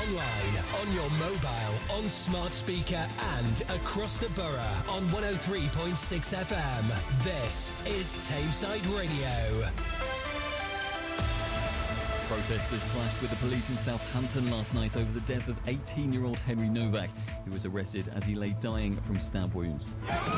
online, on your mobile, on smart speaker and across the borough on 103.6 FM. This is Tameside Radio. Protesters clashed with the police in Southampton last night over the death of 18-year-old Henry Novak, who was arrested as he lay dying from stab wounds.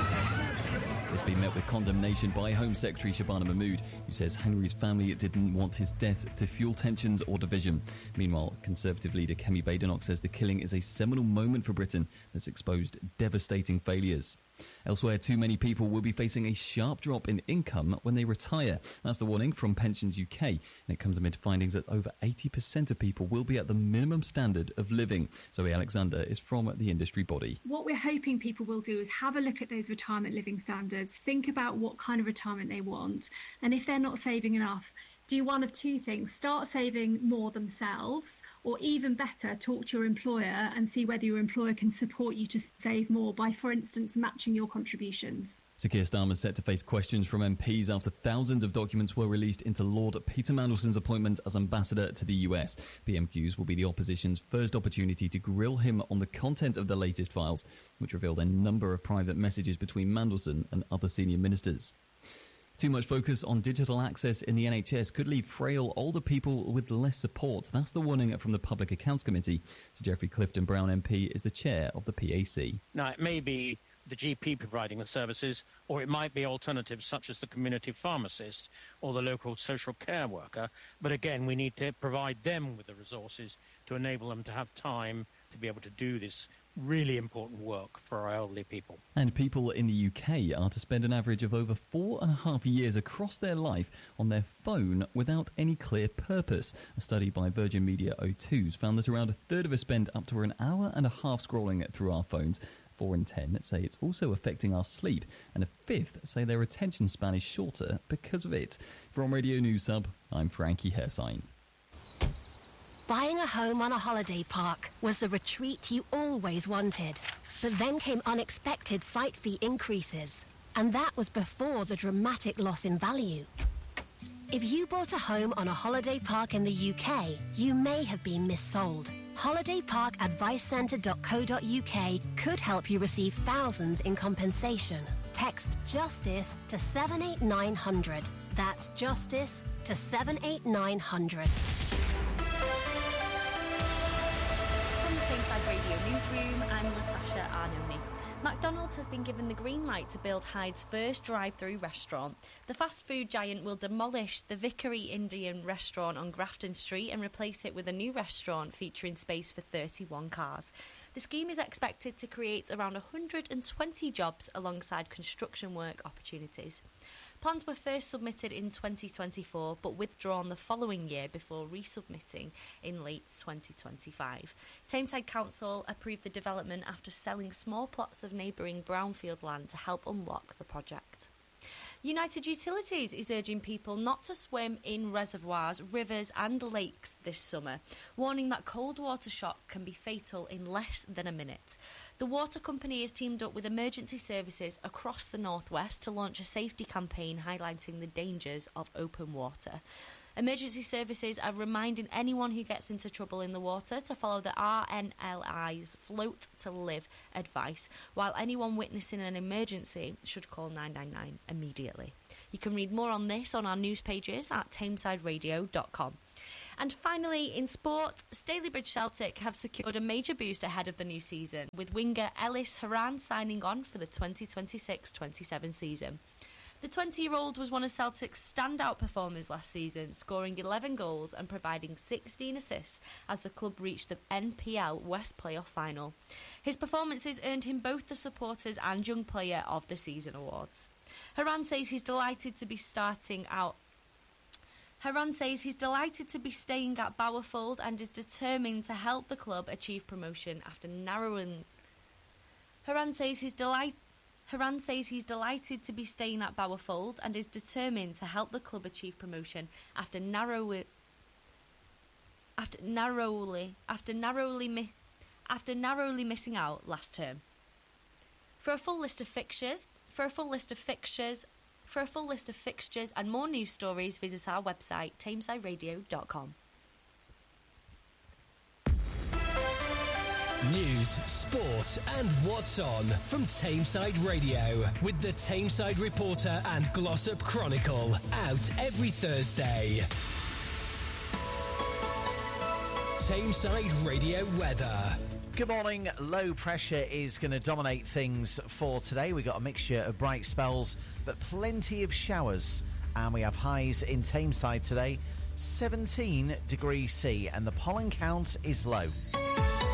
It's been met with condemnation by Home Secretary Shabana Mahmood, who says Henry's family didn't want his death to fuel tensions or division. Meanwhile, Conservative leader Kemi Badenoch says the killing is a seminal moment for Britain that's exposed devastating failures. Elsewhere, too many people will be facing a sharp drop in income when they retire. That's the warning from Pensions UK, and it comes amid findings that over 80% of people will be at the minimum standard of living. Zoe Alexander is from the industry body. What we're hoping people will do is have a look at those retirement living standards, think about what kind of retirement they want, and if they're not saving enough, do one of two things: start saving more themselves, or even better, talk to your employer and see whether your employer can support you to save more by, for instance, matching your contributions. Sir Keir Starmer is set to face questions from MPs after thousands of documents were released into Lord Peter Mandelson's appointment as ambassador to the US. PMQs will be the opposition's first opportunity to grill him on the content of the latest files, which revealed a number of private messages between Mandelson and other senior ministers. Too much focus on digital access in the NHS could leave frail older people with less support. That's the warning from the Public Accounts Committee. Sir Geoffrey Clifton Brown MP is the chair of the PAC. Now, it may be the GP providing the services, or it might be alternatives such as the community pharmacist or the local social care worker. But again, we need to provide them with the resources to enable them to have time to be able to do this really important work for our elderly people. And people in the UK are to spend an average of over 4.5 years across their life on their phone without any clear purpose. A study by Virgin Media O2's found that around a third of us spend up to an hour and a half scrolling through our phones. 4 in 10 say it's also affecting our sleep, and a fifth say their attention span is shorter because of it. From Radio News Sub, I'm Frankie Hersign. Buying a home on a holiday park was the retreat you always wanted. But then came unexpected site fee increases. And that was before the dramatic loss in value. If you bought a home on a holiday park in the UK, you may have been missold. holidayparkadvicecentre.co.uk could help you receive thousands in compensation. Text JUSTICE to 78900. That's JUSTICE to 78900. Tameside Radio Newsroom, I'm Natasha Arnoni. McDonald's has been given the green light to build Hyde's first drive-through restaurant. The fast food giant will demolish the Vickery Indian restaurant on Grafton Street and replace it with a new restaurant featuring space for 31 cars. The scheme is expected to create around 120 jobs alongside construction work opportunities. Plans were first submitted in 2024 but withdrawn the following year before resubmitting in late 2025. Tameside Council approved the development after selling small plots of neighbouring brownfield land to help unlock the project. United Utilities is urging people not to swim in reservoirs, rivers and lakes this summer, warning that cold water shock can be fatal in less than a minute. The water company has teamed up with emergency services across the northwest to launch a safety campaign highlighting the dangers of open water. Emergency services are reminding anyone who gets into trouble in the water to follow the RNLI's Float to Live advice, while anyone witnessing an emergency should call 999 immediately. You can read more on this on our news pages at tamesideradio.com. And finally, in sport, Stalybridge Celtic have secured a major boost ahead of the new season, with winger Ellis Horan signing on for the 2026-27 season. The 20-year-old was one of Celtic's standout performers last season, scoring 11 goals and providing 16 assists as the club reached the NPL West Playoff final. His performances earned him both the Supporters and Young Player of the Season awards. Horan says he's delighted to be staying at Bowerfold and is determined to help the club achieve promotion after narrowing. Horan says he's delighted to be staying at Bowerfold and is determined to help the club achieve promotion after narrowly missing out last term. For a full list of fixtures and more news stories, visit our website tamesideradio.com. news, sport and what's on from Tameside Radio with the Tameside Reporter and Glossop Chronicle, out every Thursday. Tameside Radio weather. Good morning. Low pressure is going to dominate things for today. We've got a mixture of bright spells, but plenty of showers. And we have highs in Tameside today, 17 degrees C, and the pollen count is low.